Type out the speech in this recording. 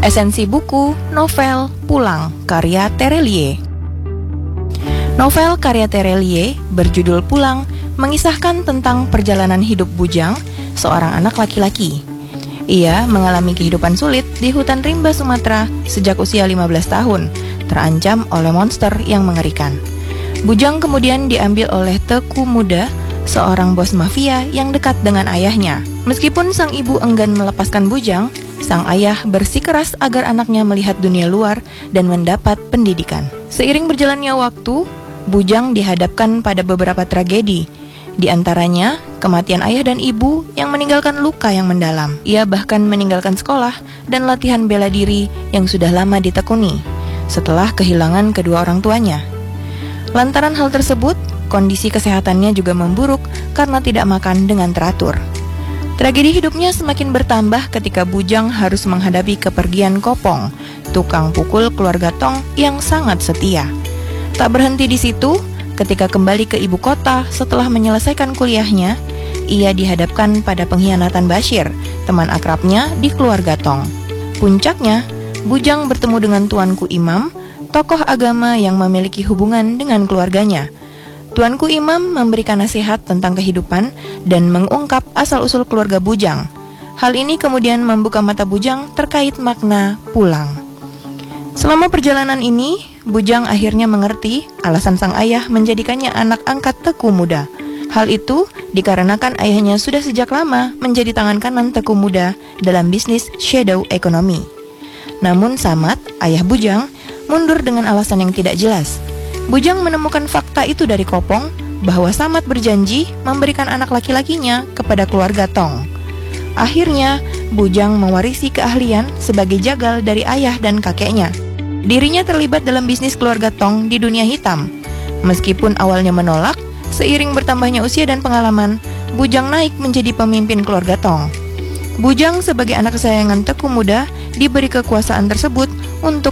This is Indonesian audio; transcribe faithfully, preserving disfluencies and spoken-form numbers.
Esensi buku, novel, Pulang, karya Terelie. Novel karya Terelie berjudul Pulang mengisahkan tentang perjalanan hidup Bujang, seorang anak laki-laki. Ia mengalami kehidupan sulit di hutan rimba Sumatera sejak usia lima belas tahun, terancam oleh monster yang mengerikan. Bujang kemudian diambil oleh Teku Muda, seorang bos mafia yang dekat dengan ayahnya. Meskipun sang ibu enggan melepaskan Bujang, sang ayah bersikeras agar anaknya melihat dunia luar dan mendapat pendidikan. Seiring berjalannya waktu, Bujang dihadapkan pada beberapa tragedi. Di antaranya, kematian ayah dan ibu yang meninggalkan luka yang mendalam. Ia bahkan meninggalkan sekolah dan latihan bela diri yang sudah lama ditekuni setelah kehilangan kedua orang tuanya. Lantaran hal tersebut, kondisi kesehatannya juga memburuk karena tidak makan dengan teratur. Tragedi hidupnya semakin bertambah ketika Bujang harus menghadapi kepergian Kopong, tukang pukul keluarga Tong yang sangat setia. Tak berhenti di situ, ketika kembali ke ibu kota setelah menyelesaikan kuliahnya, ia dihadapkan pada pengkhianatan Bashir, teman akrabnya di keluarga Tong. Puncaknya, Bujang bertemu dengan Tuanku Imam, tokoh agama yang memiliki hubungan dengan keluarganya. Tuanku Imam memberikan nasihat tentang kehidupan dan mengungkap asal-usul keluarga Bujang. Hal ini kemudian membuka mata Bujang terkait makna pulang. Selama perjalanan ini, Bujang akhirnya mengerti alasan sang ayah menjadikannya anak angkat Teku Muda. Hal itu dikarenakan ayahnya sudah sejak lama menjadi tangan kanan Teku Muda dalam bisnis shadow economy. Namun Samad, ayah Bujang, mundur dengan alasan yang tidak jelas. Bujang menemukan fakta itu dari Kopong bahwa Samad berjanji memberikan anak laki-lakinya kepada keluarga Tong. Akhirnya, Bujang mewarisi keahlian sebagai jagal dari ayah dan kakeknya. Dirinya terlibat dalam bisnis keluarga Tong di dunia hitam. Meskipun awalnya menolak, seiring bertambahnya usia dan pengalaman, Bujang naik menjadi pemimpin keluarga Tong. Bujang sebagai anak kesayangan Teku Muda diberi kekuasaan tersebut untuk